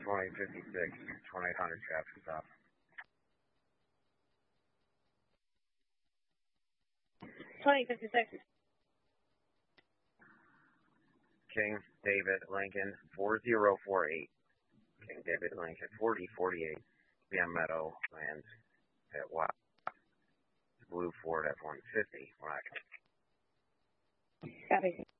2056, 2800 traffic stop. 2056. King David Lincoln 4048. King David Lincoln 4048. PM Meadow lands at Wow. Blue Ford F-150. Copy.